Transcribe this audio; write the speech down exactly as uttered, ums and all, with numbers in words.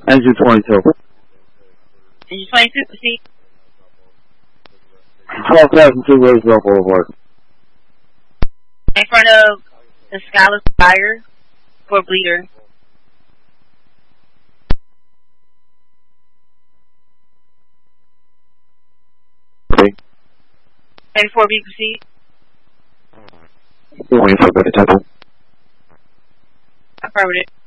Engine twenty-two. Engine twenty-two, proceed. twelve thousand two Roosevelt Boulevard. In front of the Skylar Fire for bleeder. Okay. ninety-four B, proceed. twenty-four by the temple. Affirmative.